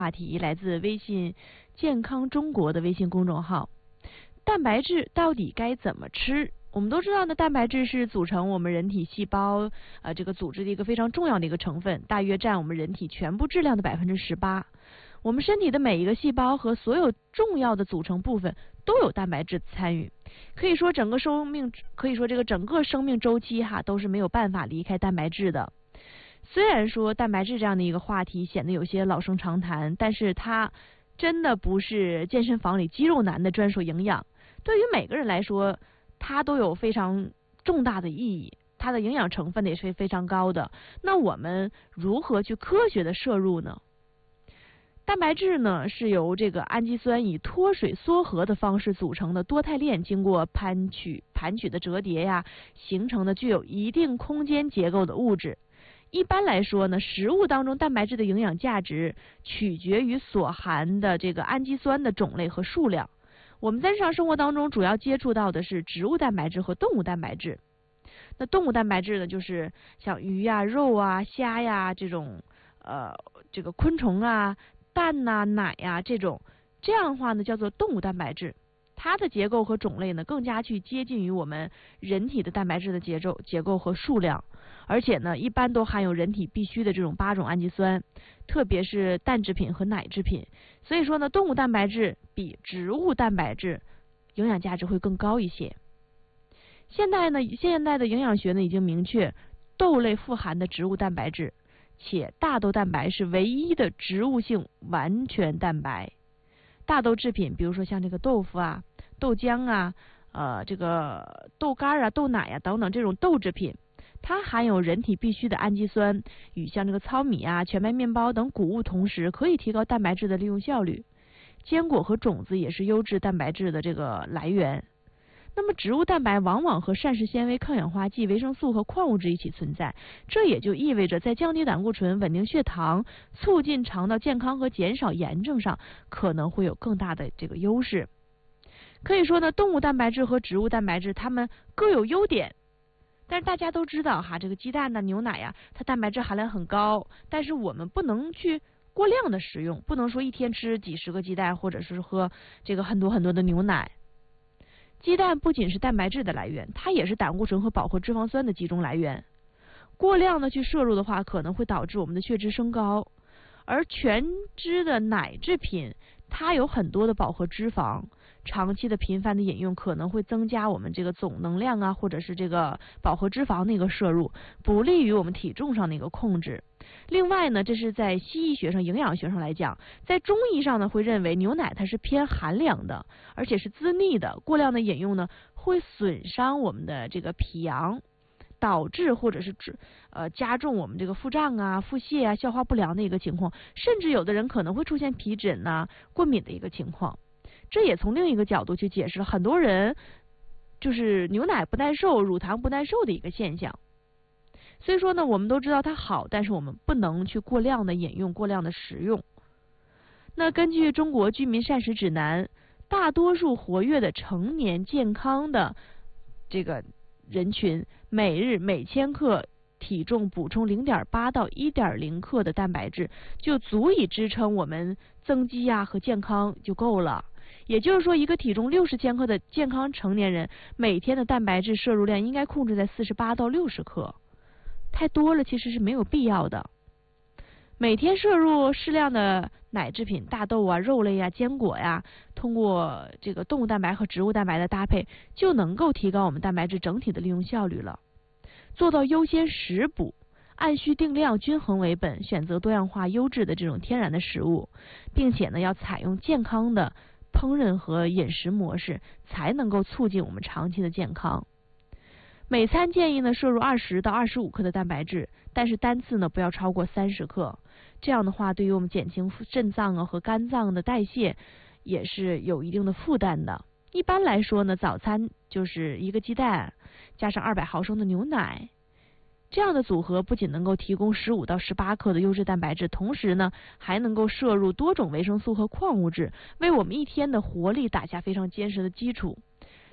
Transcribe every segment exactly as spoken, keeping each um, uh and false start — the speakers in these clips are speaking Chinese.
话题来自微信健康中国的微信公众号。蛋白质到底该怎么吃？我们都知道呢，蛋白质是组成我们人体细胞呃这个组织的一个非常重要的一个成分，大约占我们人体全部质量的百分之十八。我们身体的每一个细胞和所有重要的组成部分都有蛋白质参与，可以说整个生命，可以说这个整个生命周期哈都是没有办法离开蛋白质的。虽然说蛋白质这样的一个话题显得有些老生常谈，但是它真的不是健身房里肌肉男的专属营养，对于每个人来说，它都有非常重大的意义，它的营养成分也是非常高的。那我们如何去科学的摄入呢？蛋白质呢是由这个氨基酸以脱水缩合的方式组成的多肽链，经过盘曲盘曲的折叠呀，形成的具有一定空间结构的物质。一般来说呢，食物当中蛋白质的营养价值取决于所含的这个氨基酸的种类和数量。我们在日常生活当中主要接触到的是植物蛋白质和动物蛋白质。那动物蛋白质呢，就是像鱼呀、肉啊、虾呀这种呃这个昆虫啊、蛋呐、奶呀这种，这样的话呢叫做动物蛋白质。它的结构和种类呢更加去接近于我们人体的蛋白质的结构结构和数量，而且呢一般都含有人体必需的这种八种氨基酸，特别是蛋制品和奶制品。所以说呢，动物蛋白质比植物蛋白质营养价值会更高一些。现在呢，现在的营养学呢已经明确，豆类富含的植物蛋白质，且大豆蛋白是唯一的植物性完全蛋白。大豆制品，比如说像这个豆腐啊、豆浆啊、呃这个豆干啊、豆奶啊等等这种豆制品，它含有人体必需的氨基酸，与像这个糙米啊、全麦面包等谷物同时，可以提高蛋白质的利用效率。坚果和种子也是优质蛋白质的这个来源。那么植物蛋白往往和膳食纤维、抗氧化剂、维生素和矿物质一起存在，这也就意味着在降低胆固醇、稳定血糖、促进肠道健康和减少炎症上可能会有更大的这个优势。可以说呢，动物蛋白质和植物蛋白质它们各有优点，但是大家都知道哈，这个鸡蛋呢、牛奶呀，它蛋白质含量很高，但是我们不能去过量的食用，不能说一天吃几十个鸡蛋，或者是喝这个很多很多的牛奶。鸡蛋不仅是蛋白质的来源，它也是胆固醇和饱和脂肪酸的集中来源。过量的去摄入的话，可能会导致我们的血脂升高。而全脂的奶制品，它有很多的饱和脂肪，长期的频繁的饮用可能会增加我们这个总能量啊，或者是这个饱和脂肪的一个摄入，不利于我们体重上的一个控制。另外呢，这是在西医学上、营养学上来讲，在中医上呢，会认为牛奶它是偏寒凉的，而且是滋腻的，过量的饮用呢，会损伤我们的这个脾阳，导致或者是呃加重我们这个腹胀啊、腹泻啊、消化不良的一个情况，甚至有的人可能会出现皮疹呐、过敏的一个情况。这也从另一个角度去解释了很多人就是牛奶不耐受、乳糖不耐受的一个现象。所以说呢，我们都知道它好，但是我们不能去过量的饮用、过量的食用。那根据中国居民膳食指南，大多数活跃的成年健康的这个人群，每日每千克体重补充 零点八到一点零克的蛋白质，就足以支撑我们增肌啊和健康就够了。也就是说，一个体重六十千克的健康成年人，每天的蛋白质摄入量应该控制在四十八到六十克。太多了其实是没有必要的。每天摄入适量的奶制品、大豆啊、肉类啊、坚果呀，通过这个动物蛋白和植物蛋白的搭配，就能够提高我们蛋白质整体的利用效率了。做到优先食补，按需定量、均衡为本，选择多样化、优质的这种天然的食物，并且呢，要采用健康的烹饪和饮食模式，才能够促进我们长期的健康。每餐建议呢摄入二十到二十五克的蛋白质，但是单次呢不要超过三十克。这样的话，对于我们减轻肾脏啊和肝脏的代谢也是有一定的负担的。一般来说呢，早餐就是一个鸡蛋加上二百毫升的牛奶，这样的组合不仅能够提供十五到十八克的优质蛋白质，同时呢还能够摄入多种维生素和矿物质，为我们一天的活力打下非常坚实的基础。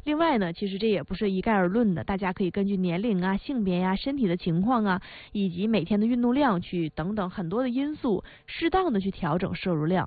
另外呢，其实这也不是一概而论的，大家可以根据年龄啊、性别呀、身体的情况啊，以及每天的运动量去等等很多的因素，适当的去调整摄入量。